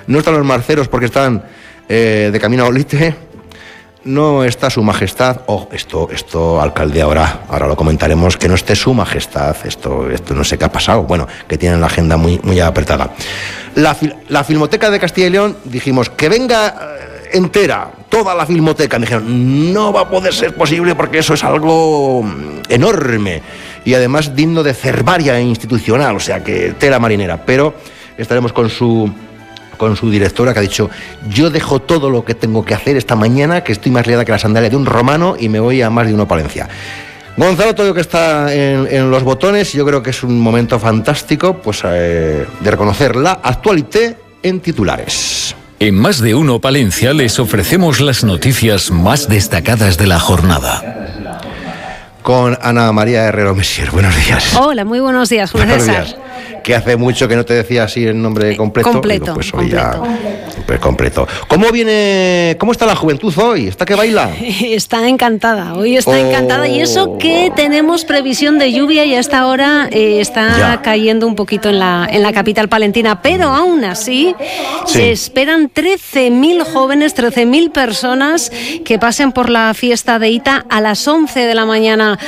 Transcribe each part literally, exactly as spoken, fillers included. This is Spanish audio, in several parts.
no están los marceros porque están eh, de camino a Olite, no está su majestad, oh, esto, esto, alcalde, ahora, ahora lo comentaremos, que no esté su majestad, esto, esto no sé qué ha pasado, bueno, que tienen la agenda muy, muy apretada. La, la Filmoteca de Castilla y León, dijimos, que venga entera, toda la filmoteca. Me dijeron, no va a poder ser posible porque eso es algo enorme y además digno de cervaria institucional, o sea que tela marinera, pero estaremos con su con su directora, que ha dicho, yo dejo todo lo que tengo que hacer esta mañana, que estoy más liada que la sandalia de un romano, y me voy a más de uno Palencia. Gonzalo, todo lo que está en, en los botones, yo creo que es un momento fantástico, pues eh, de reconocer la actualité en titulares. En Más de Uno Palencia les ofrecemos las noticias más destacadas de la jornada. Con Ana María Herrero Messier. Buenos días. Hola, muy buenos días, Julio Buenos César. días. Que hace mucho que no te decía así el nombre completo. Completo, Digo, pues completo. hoy ya, pues completo. ¿Cómo viene, cómo está la juventud hoy? ¿Está que baila? Está encantada, hoy está Oh. encantada, y eso que tenemos previsión de lluvia y a esta hora eh, está Ya. cayendo un poquito en la, en la capital palentina, pero aún así Sí. se esperan trece mil jóvenes, trece mil personas que pasen por la fiesta de Ita. A las once de la mañana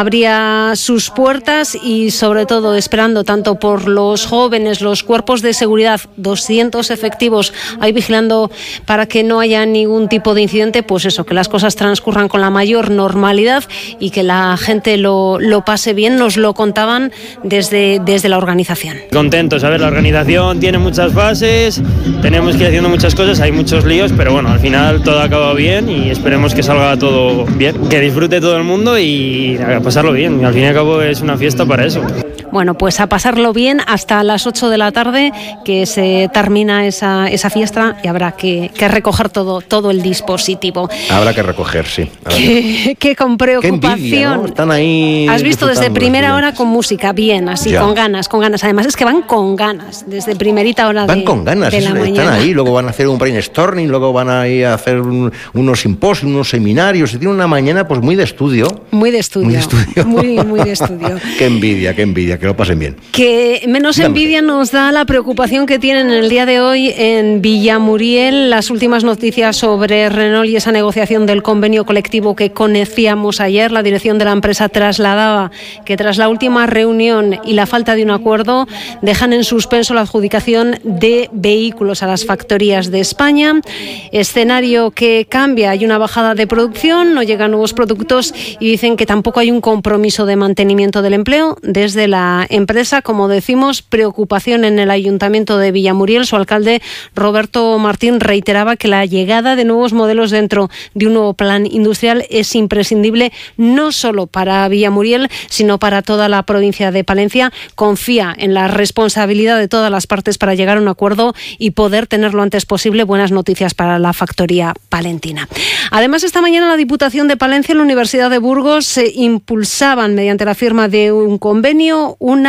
abría sus puertas y sobre todo esperando tanto por los jóvenes, los cuerpos de seguridad, doscientos efectivos ahí vigilando para que no haya ningún tipo de incidente, pues eso, que las cosas transcurran con la mayor normalidad y que la gente lo, lo pase bien. Nos lo contaban desde, desde la organización. Contentos, a ver, la organización tiene muchas fases, tenemos que ir haciendo muchas cosas, hay muchos líos, pero bueno, al final todo acaba bien y esperemos que salga todo bien, que disfrute todo el mundo y a pasarlo bien, y al fin y al cabo es una fiesta para eso. Bueno, pues a pasarlo bien hasta las ocho de la tarde, que se termina esa, esa fiesta y habrá que, que recoger todo, todo el dispositivo. Habrá que recoger, sí. Habrá que- Que, que con preocupación. Qué envidia, ¿no? Están ahí. Has visto desde disfrutando primera los hora estudiantes. con música, bien, así, Ya. con ganas, con ganas. Además es que van con ganas, desde primerita hora Van de, con ganas, de la están mañana. ahí, luego van a hacer un brainstorming, luego van a ir a hacer un- unos simposios, unos seminarios, se tiene una mañana pues muy de estudio. Muy de estudio. Muy de estudio. Muy, muy de estudio. Qué envidia, qué envidia, que lo pasen bien. Que menos Dame. envidia nos da la preocupación que tienen el día de hoy en Villamuriel. Las últimas noticias sobre Renault y esa negociación del convenio colectivo que conocíamos ayer. La dirección de la empresa trasladaba que tras la última reunión y la falta de un acuerdo dejan en suspenso la adjudicación de vehículos a las factorías de España. Escenario que cambia, hay una bajada de producción, no llegan nuevos productos y dicen que tampoco hay un compromiso de mantenimiento del empleo desde la empresa. Como decimos, preocupación en el Ayuntamiento de Villamuriel. Su alcalde, Roberto Martín, reiteraba que la llegada de nuevos modelos dentro de un nuevo plan industrial es imprescindible, no solo para Villamuriel, sino para toda la provincia de Palencia. Confía en la responsabilidad de todas las partes para llegar a un acuerdo y poder tener lo antes posible buenas noticias para la factoría palentina. Además, esta mañana la Diputación de Palencia y la Universidad de Burgos se impulsaban mediante la firma de un convenio un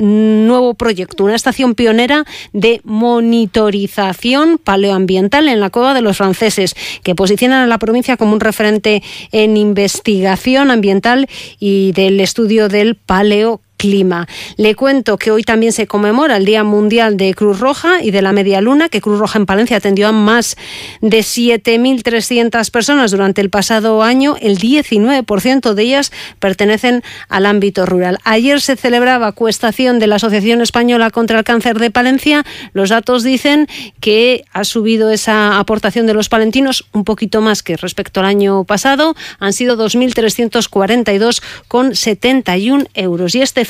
nuevo proyecto, una estación pionera de monitorización paleoambiental en la Cueva de los Franceses, que posicionan a la provincia como un referente en investigación ambiental y del estudio del paleo clima. Le cuento que hoy también se conmemora el Día Mundial de Cruz Roja y de la Media Luna, que Cruz Roja en Palencia atendió a más de siete mil trescientas personas durante el pasado año. El diecinueve por ciento de ellas pertenecen al ámbito rural. Ayer se celebraba cuestación de la Asociación Española contra el Cáncer de Palencia. Los datos dicen que ha subido esa aportación de los palentinos un poquito más que respecto al año pasado. Han sido dos mil trescientos cuarenta y dos con setenta y un euros. Y este